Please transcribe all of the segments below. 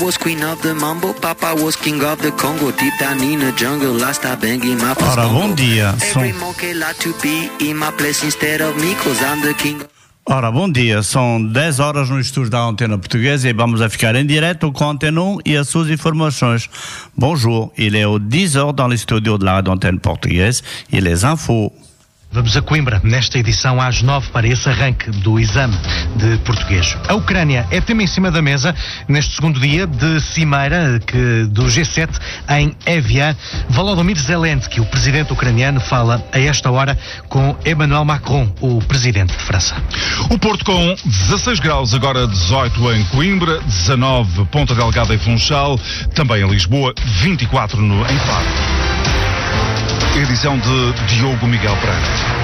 Was queen of the mambo, Papa was king of the Congo. Deep down in the jungle, last I banging my first Ora, bom dia. Every monkey like to be in my place instead of me, 'cause I'm the king. Ora, bom dia. São 10 horas no estúdio da Antena Portuguesa e vamos a ficar em direto com a Antena 1 e as suas informações. Bonjour, il est 10 heures dans les studios de la Radio Antenne Portugaise e les infos. Vamos a Coimbra, nesta edição às 9 para esse arranque do exame de português. A Ucrânia é tema em cima da mesa neste segundo dia de cimeira do G7 em Evian. Volodymyr Zelensky, o presidente ucraniano, fala a esta hora com Emmanuel Macron, o presidente de França. O Porto com 16 graus, agora 18 em Coimbra, 19 Ponta Delgada e Funchal, também em Lisboa, 24 em Faro. Edição de Diogo Miguel Pereira.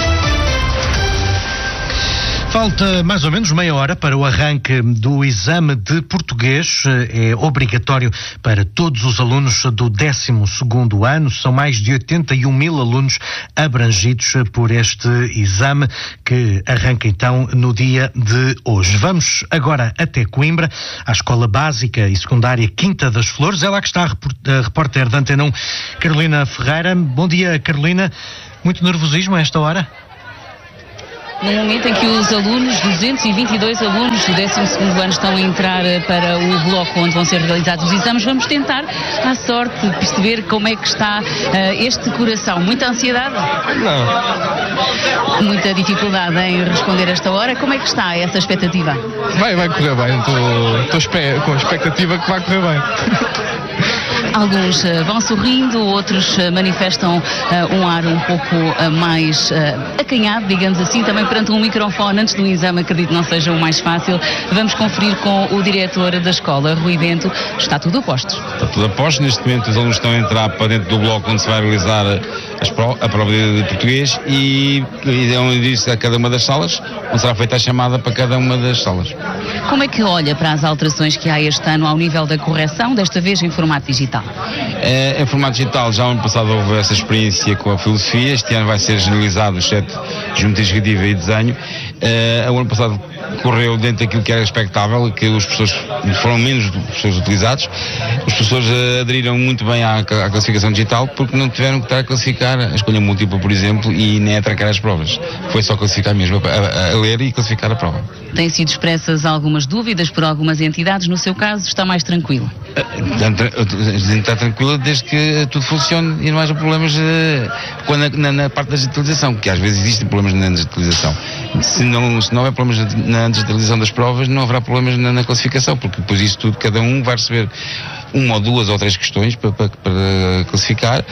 Falta mais ou menos meia hora para o arranque do exame de português. É obrigatório para todos os alunos do 12º ano. São mais de 81 mil alunos abrangidos por este exame que arranca então no dia de hoje. Vamos agora até Coimbra, à Escola Básica e Secundária Quinta das Flores. É lá que está a repórter da Antena 1, Carolina Ferreira. Bom dia, Carolina. Muito nervosismo a esta hora? No momento em que os alunos, 222 alunos do 12º ano estão a entrar para o bloco onde vão ser realizados os exames, vamos tentar, à sorte, perceber como é que está este coração. Muita ansiedade? Não. Muita dificuldade em responder a esta hora. Como é que está essa expectativa? Vai correr bem. Estou com a expectativa que vai correr bem. Alguns vão sorrindo, outros manifestam um ar um pouco mais acanhado, digamos assim, também perante um microfone antes do exame, acredito não seja o mais fácil. Vamos conferir com o diretor da escola, Rui Bento. Está tudo a postos? Está tudo a postos. Neste momento os alunos estão a entrar para dentro do bloco onde se vai realizar a prova de português e dão início a cada uma das salas, onde será feita a chamada para cada uma das salas. Como é que olha para as alterações que há este ano ao nível da correção, desta vez em formato digital? Em formato digital, já no ano passado houve essa experiência com a filosofia, este ano vai ser generalizado, exceto geometria descritiva e desenho. O ano passado correu dentro daquilo que era expectável, que os professores foram menos professores utilizados. Os professores aderiram muito bem à classificação digital porque não tiveram que estar a classificar a escolha múltipla, por exemplo, e nem a trancar as provas. Foi só classificar mesmo, a ler e classificar a prova. Têm sido expressas algumas dúvidas por algumas entidades, no seu caso está mais tranquilo? Está tranquila desde que tudo funcione e não haja problemas na parte da digitalização, que às vezes existem problemas na digitalização. Se não houver problemas na digitalização das provas, não haverá problemas na classificação, porque depois isso tudo, cada um vai receber uma ou duas ou três questões para classificar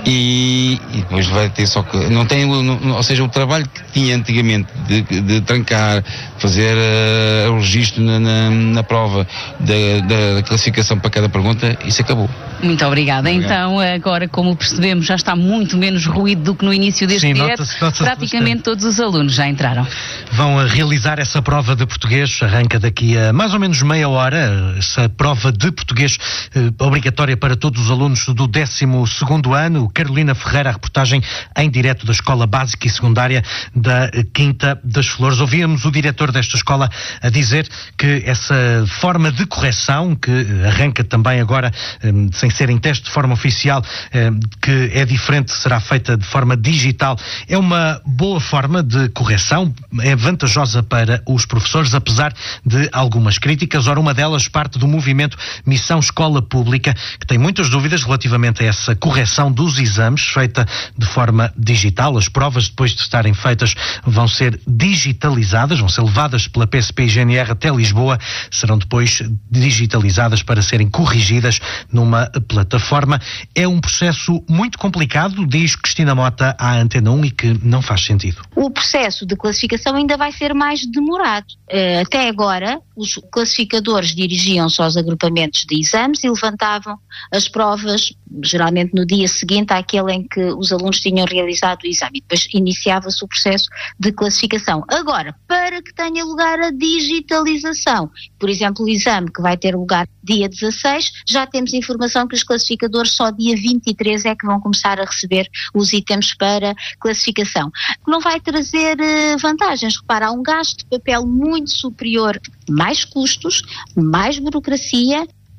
e depois vai ter só que... ou seja, o trabalho que tinha antigamente de trancar, fazer o registro na prova da classificação para cada pergunta, isso acabou. Muito obrigada. Então, agora, como percebemos, já está muito menos ruído do que no início deste direto. Praticamente todos os alunos já entraram. Vão realizar essa prova de português, arranca daqui a mais ou menos meia hora, essa prova de português obrigatória para todos os alunos do 12º ano. Carolina Ferreira, a reportagem em direto da Escola Básica e Secundária da Quinta das Flores. Ouvíamos o diretor desta escola a dizer que essa forma de correção, que arranca também agora, sem ser em teste de forma oficial, que é diferente, será feita de forma digital, é uma boa forma de correção, é vantajosa para os professores, apesar de algumas críticas. Ora, uma delas parte do movimento Missão Escola Pública, que tem muitas dúvidas relativamente a essa correção dos exames, feita de forma digital. As provas, depois de estarem feitas, vão ser digitalizadas, vão ser levadas pela PSP e GNR até Lisboa, serão depois digitalizadas para serem corrigidas numa plataforma. É um processo muito complicado, diz Cristina Mota à Antena 1, e que não faz sentido. O processo de classificação ainda vai ser mais demorado. Até agora, os classificadores dirigiam-se aos agrupamentos de exames e levantavam as provas, geralmente no dia seguinte àquele em que os alunos tinham realizado o exame. E depois iniciava-se o processo de classificação. Agora, para que tenha lugar a digitalização, por exemplo, o exame que vai ter lugar dia 16, já temos informação que os classificadores só dia 23 é que vão começar a receber os itens para classificação. Não vai trazer vantagens. Repara, há um gasto de papel muito superior, mais custos, mais burocracia.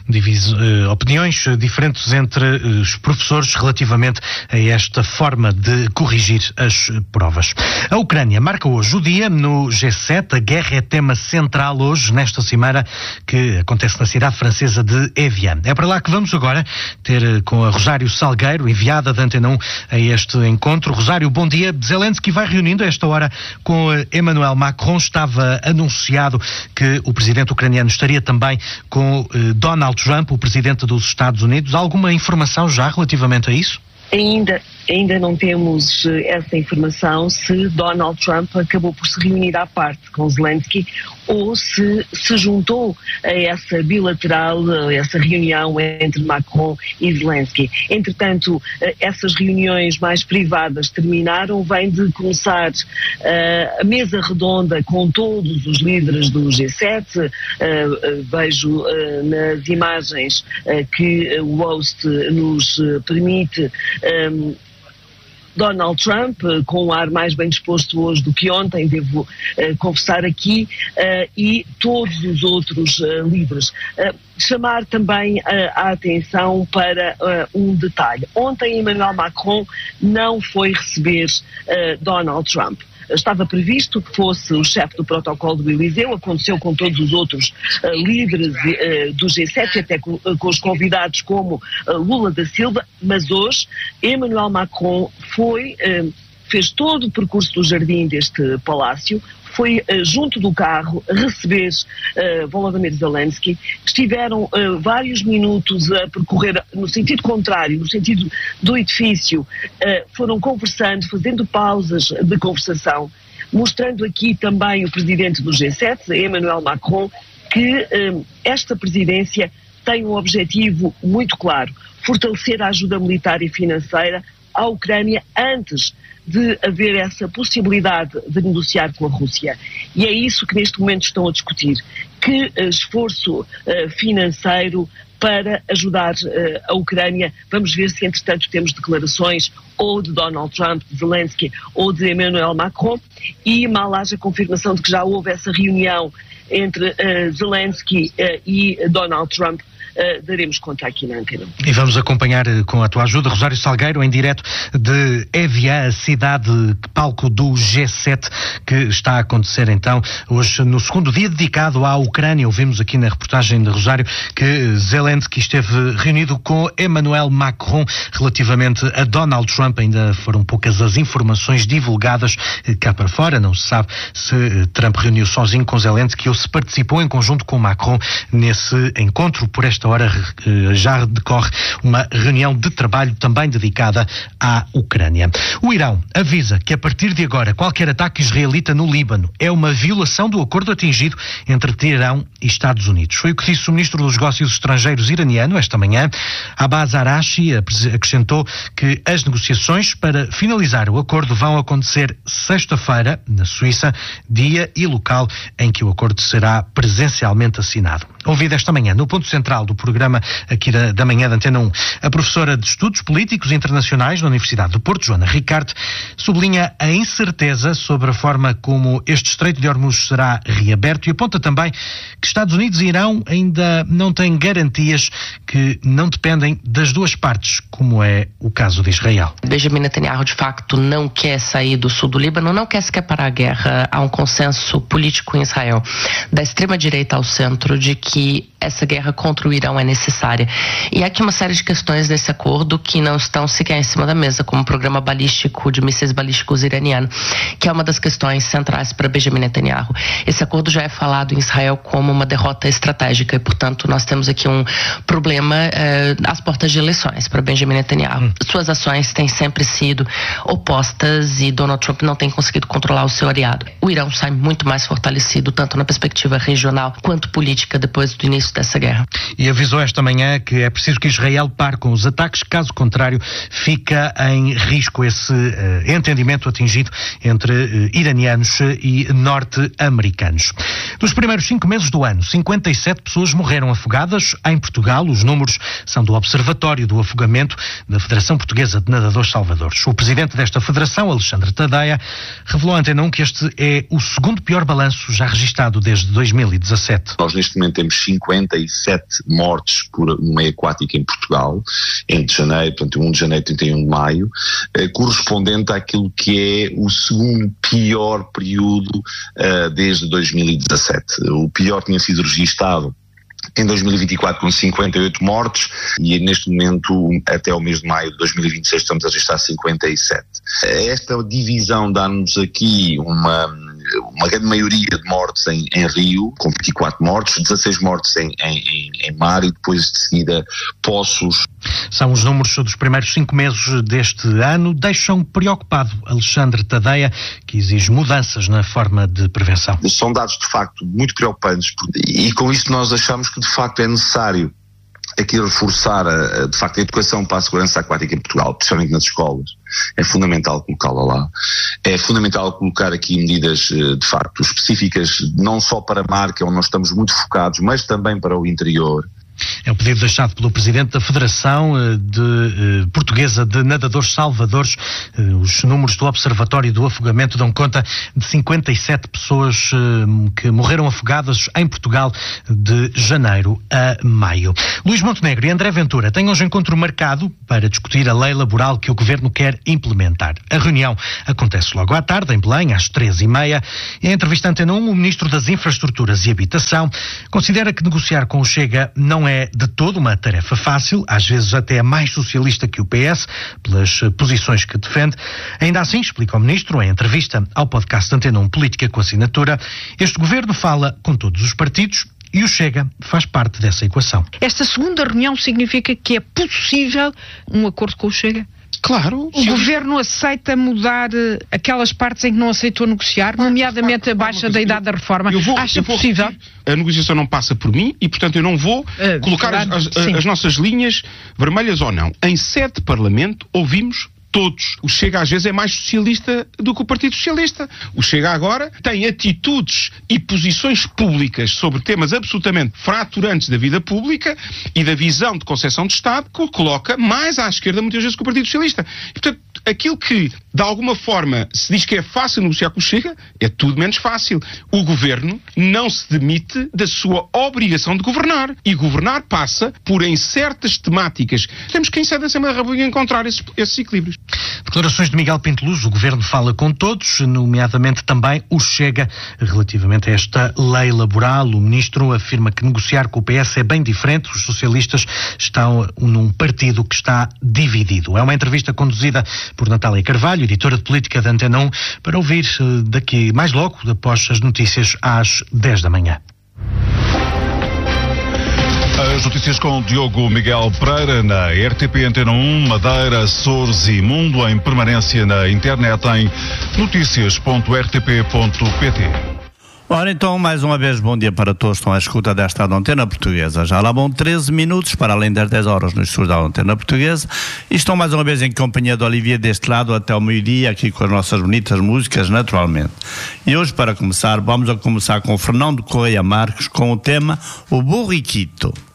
opiniões diferentes entre os professores relativamente a esta forma de corrigir as provas. A Ucrânia marca hoje o dia no G7. A guerra é tema central hoje, nesta cimeira que acontece na cidade francesa de Evian. É para lá que vamos agora ter com a Rosário Salgueiro, enviada da Antena 1 a este encontro. Rosário, bom dia. Zelensky vai reunindo a esta hora com Emmanuel Macron. Estava anunciado que o presidente ucraniano estaria também com Donald Trump, o presidente dos Estados Unidos. Há alguma informação já relativamente a isso? Ainda não temos essa informação se Donald Trump acabou por se reunir à parte com Zelensky ou se juntou a essa bilateral, a essa reunião entre Macron e Zelensky. Entretanto, essas reuniões mais privadas terminaram, vem de começar a mesa redonda com todos os líderes do G7. Vejo nas imagens que o host nos permite Donald Trump, com um ar mais bem disposto hoje do que ontem, devo confessar aqui, e todos os outros líderes. Chamar também a atenção para um detalhe. Ontem Emmanuel Macron não foi receber Donald Trump. Estava previsto que fosse o chefe do protocolo do Eliseu, aconteceu com todos os outros líderes do G7, até com os convidados como Lula da Silva, mas hoje Emmanuel Macron fez todo o percurso do jardim deste palácio, foi junto do carro receber Volodymyr Zelensky. Estiveram vários minutos a percorrer no sentido contrário, no sentido do edifício. Foram conversando, fazendo pausas de conversação, mostrando aqui também o presidente do G7, Emmanuel Macron, que esta presidência tem um objetivo muito claro: fortalecer a ajuda militar e financeira à Ucrânia antes de haver essa possibilidade de negociar com a Rússia. E é isso que neste momento estão a discutir. Que esforço financeiro para ajudar a Ucrânia. Vamos ver se, entretanto, temos declarações ou de Donald Trump, de Zelensky ou de Emmanuel Macron, e mal haja confirmação de que já houve essa reunião entre Zelensky e Donald Trump, daremos conta aqui na Antena. E vamos acompanhar com a tua ajuda, Rosário Salgueiro, em direto de Evian, a cidade palco do G7, que está a acontecer então hoje no segundo dia dedicado à Ucrânia. Ouvimos aqui na reportagem de Rosário que Zelensky esteve reunido com Emmanuel Macron relativamente a Donald Trump. Ainda foram poucas as informações divulgadas cá para fora. Não se sabe se Trump reuniu sozinho com Zelensky ou se participou em conjunto com Macron nesse encontro. Por esta hora já decorre uma reunião de trabalho também dedicada à Ucrânia. O Irão avisa que a partir de agora qualquer ataque israelita no Líbano é uma violação do acordo atingido entre Teherão e Estados Unidos. Foi o que disse o ministro dos Negócios Estrangeiros iraniano esta manhã. Abbas Araghchi acrescentou que as negociações para finalizar o acordo vão acontecer sexta-feira na Suíça, dia e local em que o acordo será presencialmente assinado. Ouvida esta manhã no ponto central do programa aqui da manhã da Antena 1, a professora de Estudos Políticos Internacionais da Universidade do Porto, Joana Ricarte, sublinha a incerteza sobre a forma como este Estreito de Hormuz será reaberto e aponta também que Estados Unidos e Irão ainda não têm garantias que não dependem das duas partes, como é o caso de Israel. Benjamin Netanyahu, de facto, não quer sair do sul do Líbano, não quer sequer parar a guerra. Há um consenso político em Israel, da extrema-direita ao centro, de que essa guerra contra o Irão é necessária. E há aqui uma série de questões desse acordo que não estão sequer em cima da mesa, como o programa balístico de mísseis balísticos iraniano, que é uma das questões centrais para Benjamin Netanyahu. Esse acordo já é falado em Israel como uma derrota estratégica e, portanto, nós temos aqui um problema às portas de eleições para Benjamin Netanyahu. Suas ações têm sempre sido opostas e Donald Trump não tem conseguido controlar o seu aliado. O Irão sai muito mais fortalecido, tanto na perspectiva regional quanto política, depois do início dessa guerra. E avisou esta manhã que é preciso que Israel pare com os ataques, caso contrário fica em risco esse entendimento atingido entre iranianos e norte-americanos. Nos primeiros 5 meses do ano, 57 pessoas morreram afogadas em Portugal. Os números são do Observatório do Afogamento da Federação Portuguesa de Nadadores Salvadores. O presidente desta federação, Alexandre Tadeia, revelou à Antena 1 que este é o segundo pior balanço já registado desde 2017. Nós neste momento temos 50 57 mortes por meia aquática em Portugal, entre janeiro, portanto 1 de janeiro e 31 de maio, correspondente àquilo que é o segundo pior período desde 2017. O pior tinha sido registado em 2024 com 58 mortes e neste momento, até o mês de maio de 2026, estamos a registrar 57. Esta divisão dá-nos aqui uma grande maioria de mortes em Rio, com 24 mortes, 16 mortes em mar e depois de seguida Poços. São os números dos primeiros 5 meses deste ano. Deixam preocupado Alexandre Tadeia, que exige mudanças na forma de prevenção. São dados de facto muito preocupantes e com isto nós achamos que de facto é necessário aqui reforçar de facto a educação para a segurança aquática em Portugal, principalmente nas escolas. É fundamental colocá-la lá. É fundamental colocar aqui medidas de facto específicas, não só para a mar, que é onde nós estamos muito focados, mas também para o interior. É o pedido deixado pelo Presidente da Federação Portuguesa de Nadadores Salvadores. Os números do Observatório do Afogamento dão conta de 57 pessoas que morreram afogadas em Portugal de janeiro a maio. Luís Montenegro e André Ventura têm hoje encontro marcado para discutir a lei laboral que o Governo quer implementar. A reunião acontece logo à tarde, em Belém, às 13h30. Em entrevista à Antena 1, o Ministro das Infraestruturas e Habitação considera que negociar com o Chega não é de todo uma tarefa fácil, às vezes até mais socialista que o PS, pelas posições que defende. Ainda assim, explica o Ministro, em entrevista ao podcast Antena 1 Política com Assinatura, este Governo fala com todos os partidos e o Chega faz parte dessa equação. Esta segunda reunião significa que é possível um acordo com o Chega? Claro. O Governo aceita mudar aquelas partes em que não aceitou negociar, nomeadamente a baixa da idade da reforma? Acha possível? A negociação não passa por mim e, portanto, eu não vou colocar as nossas linhas vermelhas ou não. Em sede de Parlamento ouvimos todos. O Chega às vezes é mais socialista do que o Partido Socialista. O Chega agora tem atitudes e posições públicas sobre temas absolutamente fraturantes da vida pública e da visão de concepção de Estado que o coloca mais à esquerda muitas vezes que o Partido Socialista. E, portanto, aquilo que, de alguma forma, se diz que é fácil negociar com o Chega, é tudo menos fácil. O Governo não se demite da sua obrigação de governar. E governar passa por, em certas temáticas, temos que, em sede da Assembleia da República, encontrar esses equilíbrios. Declarações de Miguel Pinto Luz. O Governo fala com todos, nomeadamente também o Chega, relativamente a esta lei laboral. O Ministro afirma que negociar com o PS é bem diferente. Os socialistas estão num partido que está dividido. É uma entrevista conduzida por Natália Carvalho, editora de política da Antena 1, para ouvir daqui mais logo, após as notícias às 10 da manhã. As notícias com Diogo Miguel Pereira na RTP Antena 1, Madeira, Açores e Mundo, em permanência na internet em noticias.rtp.pt. Ora, então, mais uma vez, bom dia para todos que estão à escuta desta Antena Portuguesa. Já lá vão 13 minutos para além das 10 horas no estúdio da Antena Portuguesa e estão mais uma vez em companhia de Olivier deste lado até ao meio-dia, aqui com as nossas bonitas músicas, naturalmente. E hoje, para começar, vamos a começar com Fernando Correia Marques com o tema O Burriquito.